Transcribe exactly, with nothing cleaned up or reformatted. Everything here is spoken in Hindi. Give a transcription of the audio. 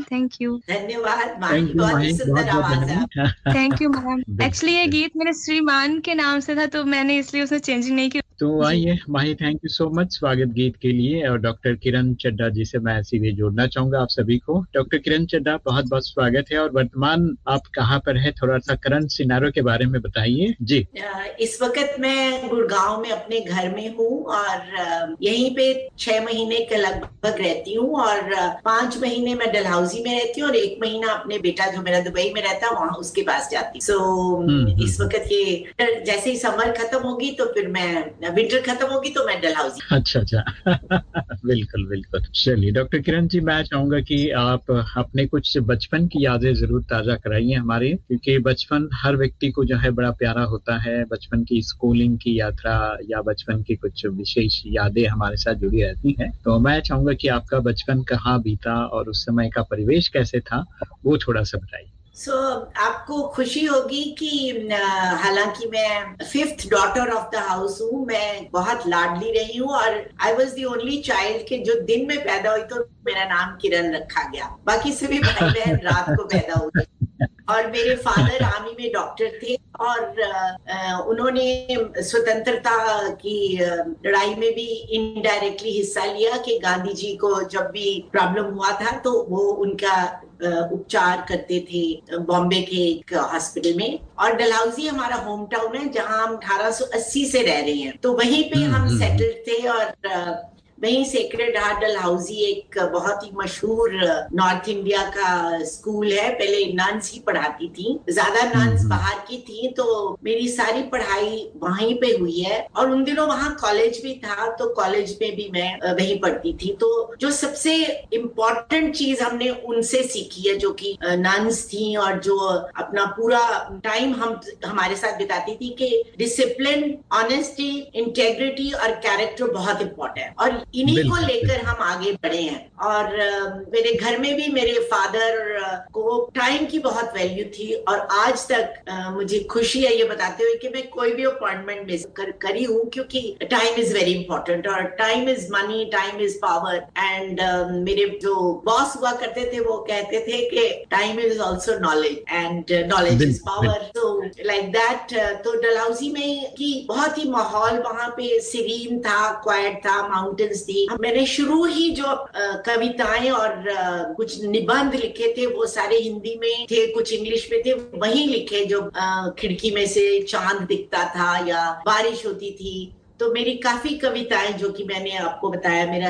Thank you. धन्यवाद माही, थैंक यू बहुत ही माही, सुंदर बहुत-बहुत आवाज है। धन्यवाद। Thank you ma'am. एक्चुअली ये गीत मेरे श्रीमान के नाम से था तो मैंने इसलिए उसमें चेंजिंग नहीं की। तो आइए माही, थैंक यू सो मच स्वागत गीत के लिए। और डॉक्टर किरण चड्ढा जी से मैं सीधे जोड़ना चाहूंगा आप सभी को। डॉक्टर किरण चड्ढा, बहुत बहुत स्वागत है। और वर्तमान आप कहाँ पर है, थोड़ा सा करंट सिनारियो के बारे में बताइए जी। इस वक्त मैं गुड़गांव में अपने घर में हूँ और यहीं पे छह महीने के लगभग रहती हूँ और पांच महीने मैं डलहौजी में रहती हूँ और एक महीना अपने बेटा जो मेरा दुबई में रहता है वहाँ उसके पास जाती हूँ। सो इस वक्त ये जैसे ही समर खत्म होगी तो फिर मैं विंटर खत्म होगी तो मैं डलहौजी। अच्छा अच्छा बिल्कुल बिल्कुल। चलिए डॉक्टर किरण जी, मैं चाहूंगा कि आप अपने कुछ बचपन की यादें जरूर ताजा कराइए हमारे, क्योंकि बचपन हर व्यक्ति को जो है बड़ा प्यारा होता है। बचपन की स्कूलिंग की यात्रा या बचपन की कुछ विशेष यादें हमारे साथ जुड़ी रहती हैं। तो मैं चाहूंगा कि आपका बचपन कहाँ बीता और उस समय का परिवेश कैसे था, वो थोड़ा सा बताइए। सो so, आपको खुशी होगी कि हालांकि मैं fifth daughter of the house हूँ, मैं बहुत लाडली रही हूँ और I was the only child के जो दिन में पैदा हुई तो मेरा नाम किरण रखा गया। बाकी सभी भाई बहन रात को पैदा हुए। और मेरे फादर आर्मी में डॉक्टर थे और आ, उन्होंने स्वतंत्रता की लड़ाई में भी इनडायरेक्टली हिस्सा लिया कि गांधी जी को जब भी प्रॉब्लम हुआ था तो वो उनका उपचार करते थे बॉम्बे के एक हॉस्पिटल में। और डलहौजी हमारा होम टाउन है जहां हम अठारह सौ अस्सी से रह रहे हैं, तो वहीं पे हम सेटल्ड थे। और वहीं सेक्रेड हार्ट डलहौजी एक बहुत ही मशहूर नॉर्थ इंडिया का स्कूल है। पहले नन्स ही पढ़ाती थी, ज्यादा नन्स बाहर की थी, तो मेरी सारी पढ़ाई वहीं पे हुई है। और उन दिनों वहाँ कॉलेज भी था तो कॉलेज में भी मैं वहीं पढ़ती थी। तो जो सबसे इम्पोर्टेंट चीज हमने उनसे सीखी है जो कि नन्स थी और जो अपना पूरा टाइम हम हमारे साथ बिताती थी कि डिसिप्लिन, ऑनेस्टी, इंटेग्रिटी और कैरेक्टर बहुत इंपॉर्टेंट है और इन्हीं को लेकर हम आगे बढ़े हैं। और uh, मेरे घर में भी मेरे फादर uh, को टाइम की बहुत वैल्यू थी और आज तक uh, मुझे खुशी है ये बताते हुए कि मैं कोई भी अपॉइंटमेंट मिस कर, करी हूँ, क्योंकि टाइम इज वेरी इंपॉर्टेंट और time is money, time is power. And मेरे जो बॉस हुआ करते थे वो कहते थे कि time is also knowledge and knowledge is power. तो लाइक दैट। तो डलहौजी में की बहुत ही माहौल वहां पे सीरीन था, क्वाइट था, माउंटेन्स थी। मैंने शुरू ही जो कविताएं और कुछ निबंध लिखे थे वो सारे हिंदी में थे, कुछ इंग्लिश में थे, वही लिखे जो खिड़की में से चांद दिखता था या बारिश होती थी। तो मेरी काफी कविताएं जो कि मैंने आपको बताया, मेरा